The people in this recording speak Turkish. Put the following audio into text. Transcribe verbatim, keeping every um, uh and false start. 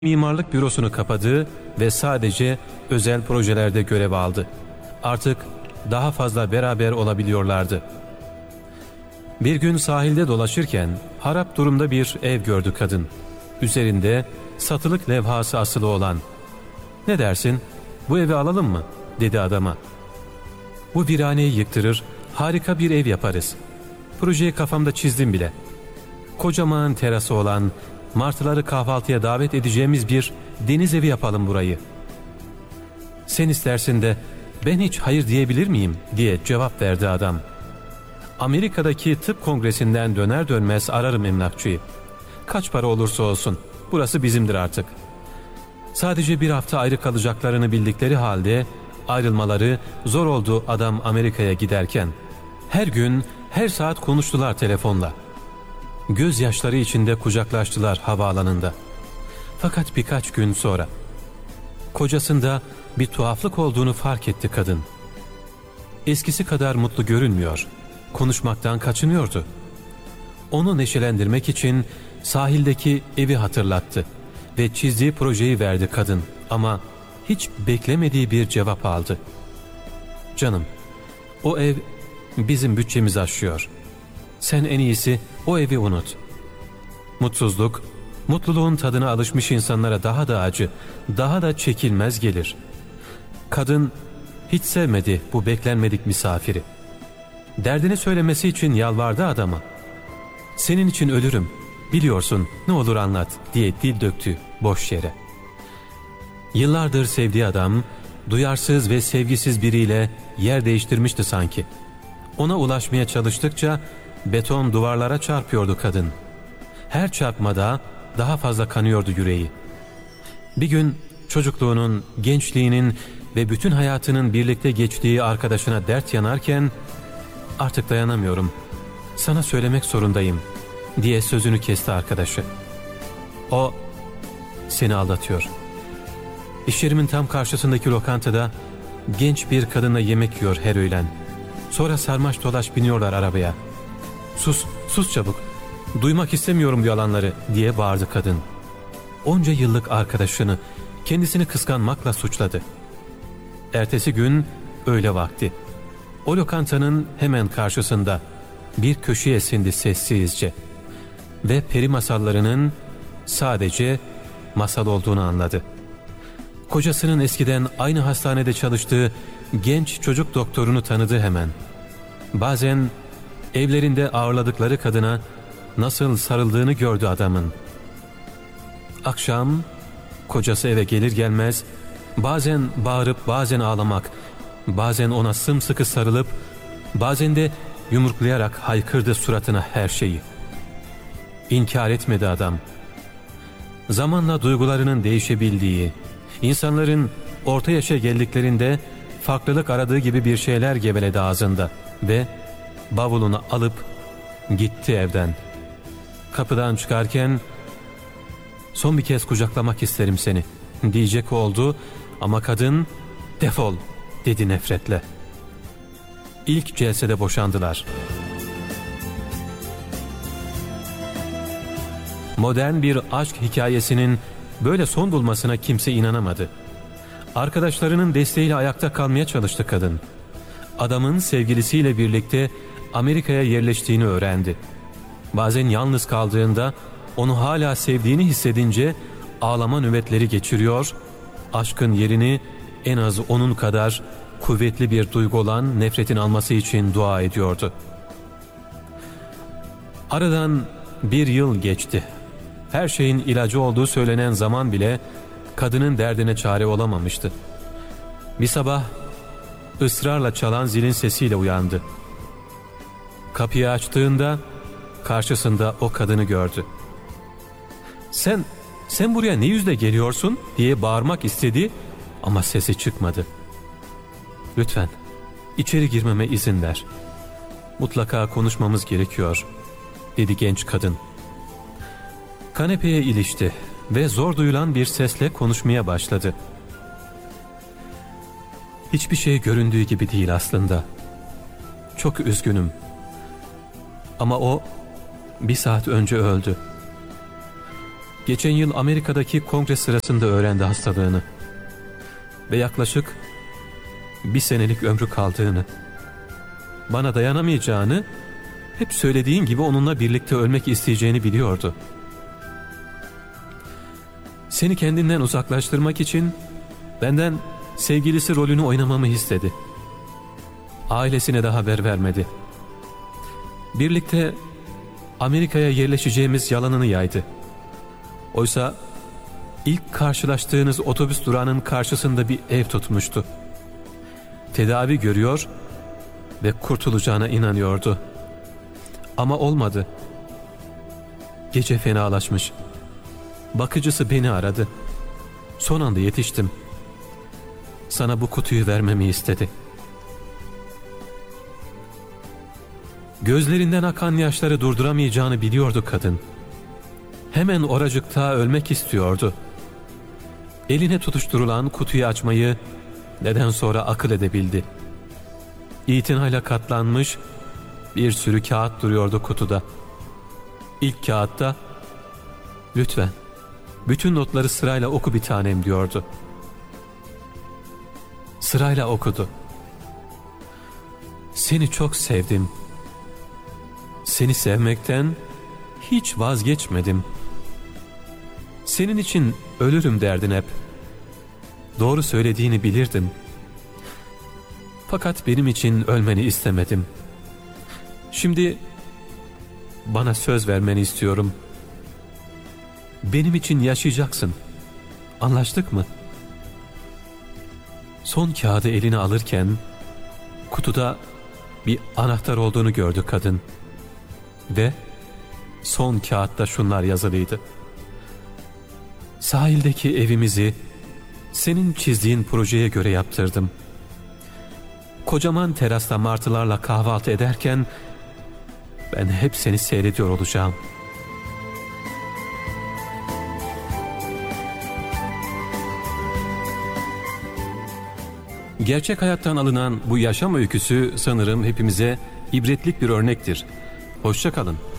Mimarlık bürosunu kapadı ve sadece özel projelerde görev aldı. Artık daha fazla beraber olabiliyorlardı. Bir gün sahilde dolaşırken harap durumda bir ev gördü kadın. Üzerinde satılık levhası asılı olan. "Ne dersin, bu evi alalım mı?" dedi adama. "Bu viraneyi yıktırır, harika bir ev yaparız. Projeyi kafamda çizdim bile. Kocaman terası olan, martıları kahvaltıya davet edeceğimiz bir deniz evi yapalım burayı. Sen istersin de ben hiç hayır diyebilir miyim?" diye cevap verdi adam. "Amerika'daki tıp kongresinden döner dönmez ararım emlakçıyı. Kaç para olursa olsun burası bizimdir artık." Sadece bir hafta ayrı kalacaklarını bildikleri halde ayrılmaları zor oldu adam Amerika'ya giderken. Her gün, her saat konuştular telefonla. Gözyaşları içinde kucaklaştılar havaalanında. Fakat birkaç gün sonra kocasında bir tuhaflık olduğunu fark etti kadın. Eskisi kadar mutlu görünmüyor, konuşmaktan kaçınıyordu. Onu neşelendirmek için sahildeki evi hatırlattı ve çizdiği projeyi verdi kadın, ama hiç beklemediği bir cevap aldı. "Canım, o ev bizim bütçemizi aşıyor. Sen en iyisi o evi unut." Mutsuzluk, mutluluğun tadına alışmış insanlara daha da acı, daha da çekilmez gelir. Kadın hiç sevmedi bu beklenmedik misafiri. Derdini söylemesi için yalvardı adama. "Senin için ölürüm, biliyorsun, ne olur anlat," diye dil döktü boş yere. Yıllardır sevdiği adam, duyarsız ve sevgisiz biriyle yer değiştirmişti sanki. Ona ulaşmaya çalıştıkça beton duvarlara çarpıyordu kadın. Her çarpmada daha fazla kanıyordu yüreği. Bir gün çocukluğunun, gençliğinin ve bütün hayatının birlikte geçtiği arkadaşına dert yanarken "Artık dayanamıyorum, sana söylemek zorundayım," diye sözünü kesti arkadaşı. O seni aldatıyor. İş yerimin tam karşısındaki lokantada genç bir kadınla yemek yiyor her öğlen. Sonra sarmaş dolaş biniyorlar arabaya. "Sus, sus çabuk. Duymak istemiyorum bu yalanları," diye bağırdı kadın. Onca yıllık arkadaşını kendisini kıskanmakla suçladı. Ertesi gün öğle vakti. O lokantanın hemen karşısında bir köşeye sindi sessizce ve peri masallarının sadece masal olduğunu anladı. Kocasının eskiden aynı hastanede çalıştığı genç çocuk doktorunu tanıdı hemen. Bazen evlerinde ağırladıkları kadına nasıl sarıldığını gördü adamın. Akşam kocası eve gelir gelmez bazen bağırıp bazen ağlamak, bazen ona sımsıkı sarılıp bazen de yumruklayarak haykırdı suratına her şeyi. İnkar etmedi adam. Zamanla duygularının değişebildiği, insanların orta yaşa geldiklerinde farklılık aradığı gibi bir şeyler geveledi ağzında ve bavulunu alıp gitti evden. Kapıdan çıkarken "Son bir kez kucaklamak isterim seni," diyecek oldu ama kadın "Defol," dedi nefretle. İlk celsede boşandılar. Modern bir aşk hikayesinin böyle son bulmasına kimse inanamadı. Arkadaşlarının desteğiyle ayakta kalmaya çalıştı kadın. Adamın sevgilisiyle birlikte Amerika'ya yerleştiğini öğrendi. Bazen yalnız kaldığında onu hala sevdiğini hissedince ağlama nöbetleri geçiriyor, aşkın yerini en az onun kadar kuvvetli bir duygu olan nefretin alması için dua ediyordu. Aradan bir yıl geçti. Her şeyin ilacı olduğu söylenen zaman bile kadının derdine çare olamamıştı. Bir sabah ısrarla çalan zilin sesiyle uyandı. Kapıyı açtığında karşısında o kadını gördü. Sen, sen buraya ne yüzle geliyorsun?" diye bağırmak istedi ama sesi çıkmadı. "Lütfen içeri girmeme izin ver. Mutlaka konuşmamız gerekiyor," dedi genç kadın. Kanepeye ilişti ve zor duyulan bir sesle konuşmaya başladı. "Hiçbir şey göründüğü gibi değil aslında. Çok üzgünüm. Ama o bir saat önce öldü. geçen yıl Amerika'daki kongre sırasında öğrendi hastalığını ve yaklaşık bir senelik ömrü kaldığını, bana dayanamayacağını, hep söylediğin gibi onunla birlikte ölmek isteyeceğini biliyordu. Seni kendinden uzaklaştırmak için benden sevgilisi rolünü oynamamı istedi. Ailesine de haber vermedi. Birlikte Amerika'ya yerleşeceğimiz yalanını yaydı. Oysa ilk karşılaştığınız otobüs durağının karşısında bir ev tutmuştu. Tedavi görüyor ve kurtulacağına inanıyordu. Ama olmadı. Gece fenalaşmış. Bakıcısı beni aradı. Son anda yetiştim. Sana bu kutuyu vermemi istedi. Gözlerinden akan yaşları durduramayacağını biliyordu kadın. Hemen oracıkta ölmek istiyordu. Eline tutuşturulan kutuyu açmayı neden sonra akıl edebildi. İtinayla katlanmış bir sürü kağıt duruyordu kutuda. İlk kağıtta "Lütfen bütün notları sırayla oku bir tanem" diyordu. Sırayla okudu. Seni çok sevdim. Seni sevmekten hiç vazgeçmedim. Senin için ölürüm derdin hep. Doğru söylediğini bilirdim. Fakat benim için ölmeni istemedim. Şimdi bana söz vermeni istiyorum. Benim için yaşayacaksın. Anlaştık mı? Son kağıdı eline alırken kutuda bir anahtar olduğunu gördü kadın. Ve son kağıtta şunlar yazılıydı: Sahildeki evimizi senin çizdiğin projeye göre yaptırdım. Kocaman terasta martılarla kahvaltı ederken ben hep seni seyrediyor olacağım. Gerçek hayattan alınan bu yaşam öyküsü sanırım hepimize ibretlik bir örnektir. Hoşça kalın.